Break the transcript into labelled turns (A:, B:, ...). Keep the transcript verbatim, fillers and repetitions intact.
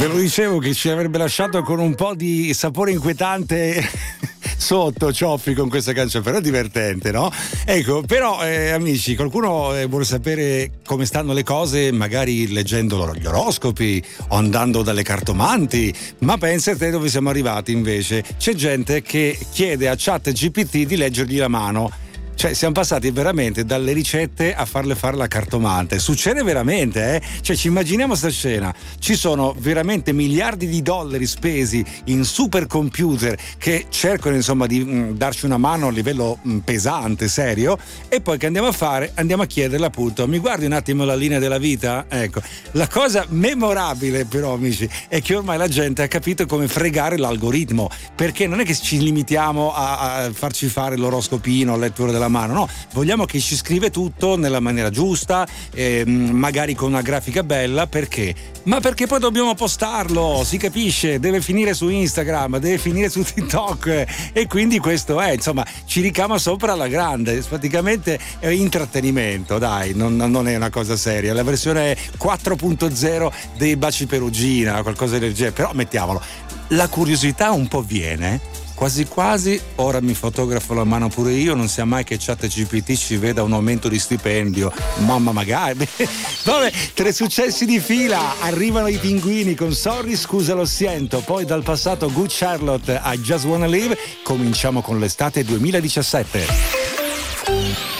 A: Ve lo dicevo che ci avrebbe lasciato con un po' di sapore inquietante sotto Cioffi con questa canzone, però è divertente, no? Ecco, però eh, amici, qualcuno eh, vuole sapere come stanno le cose, magari leggendo gli oroscopi o andando dalle cartomanti, ma pensa a te dove siamo arrivati invece. C'è gente che chiede a ChatGPT di leggergli la mano. Cioè siamo passati veramente dalle ricette a farle fare la cartomante. Succede veramente, eh? Cioè ci immaginiamo sta scena. Ci sono veramente miliardi di dollari spesi in supercomputer che cercano insomma di mh, darci una mano a livello mh, pesante, serio, e poi che andiamo a fare? Andiamo a chiederle appunto: mi guardi un attimo la linea della vita? Ecco, la cosa memorabile però, amici, è che ormai la gente ha capito come fregare l'algoritmo, perché non è che ci limitiamo a, a farci fare l'oroscopino, lettura della mano, no, vogliamo che ci scrive tutto nella maniera giusta, eh, magari con una grafica bella. Perché? Ma perché poi dobbiamo postarlo, si capisce, deve finire su Instagram, deve finire su TikTok, e quindi questo è, insomma, ci ricama sopra alla grande. Praticamente è intrattenimento, dai, non, non è una cosa seria. La versione quattro punto zero dei baci perugina, qualcosa del genere, però mettiamolo, la curiosità un po' viene. Quasi quasi ora mi fotografo la mano pure io, non sia mai che ChatGPT ci veda un aumento di stipendio. Mamma, magari. Vabbè, tre successi di fila, arrivano i pinguini con Sorry, scusa lo sento, poi dal passato Good Charlotte a Just Wanna Live. Cominciamo con l'estate duemiladiciassette.